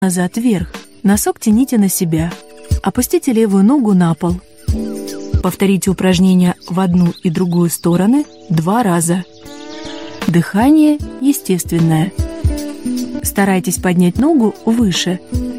назад вверх. Носок тяните на себя. Опустите левую ногу на пол. Повторите упражнение в одну и другую стороны 2 раза. Дыхание естественное. Старайтесь поднять ногу выше.